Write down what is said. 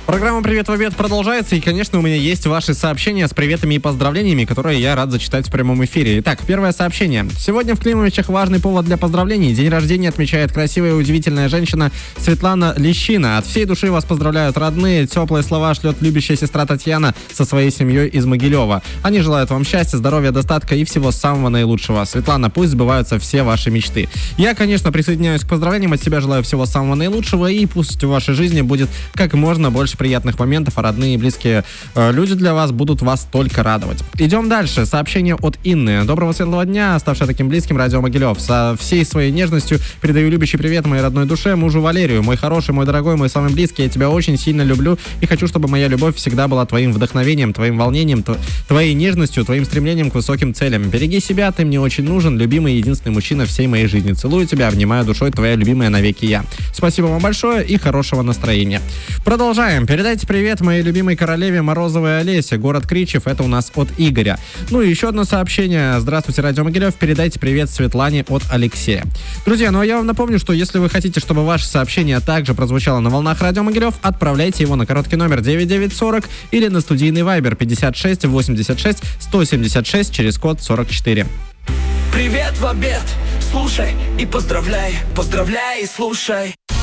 Программа «Привет в обед» продолжается, и, конечно, у меня есть ваши сообщения с приветами и поздравлениями, которые я рад зачитать в прямом эфире. Итак, первое сообщение. Сегодня в Климовичах важный повод для поздравлений. День рождения отмечает красивая и удивительная женщина Светлана Лещина. От всей души вас поздравляют родные. Теплые слова шлет любящая сестра Татьяна со своей семьей из Могилева. Они желают вам счастья, здоровья, достатка и всего самого наилучшего. Светлана, пусть сбываются все ваши мечты. Я, конечно, присоединяюсь к поздравлениям. От себя желаю всего самого наилучшего, и пусть в вашей жизни будет как можно больше приятных моментов, а родные и близкие люди для вас будут вас только радовать. Идем дальше. Сообщение от Инны. Доброго светлого дня, ставшая таким близким, радио Могилев. Со всей своей нежностью передаю любящий привет моей родной душе, мужу Валерию. Мой хороший, мой дорогой, мой самый близкий, я тебя очень сильно люблю и хочу, чтобы моя любовь всегда была твоим вдохновением, твоим волнением, твоей нежностью, твоим стремлением к высоким целям. Береги себя, ты мне очень нужен, любимый и единственный мужчина всей моей жизни. Целую тебя, обнимаю душой, твоя любимая навеки я. Спасибо вам большое и хорошего настроения. Продолжаем. Передайте привет моей любимой королеве Морозовой Олесе, город Кричев. Это у нас от Игоря. Ну и еще одно сообщение. Здравствуйте, радио Могилев. Передайте привет Светлане от Алексея. Друзья, ну а я вам напомню, что если вы хотите, чтобы ваше сообщение также прозвучало на волнах радио Могилев, отправляйте его на короткий номер 9940 или на студийный вайбер 56 86 176 через код 44. Привет в обед, слушай и поздравляй, поздравляй и слушай.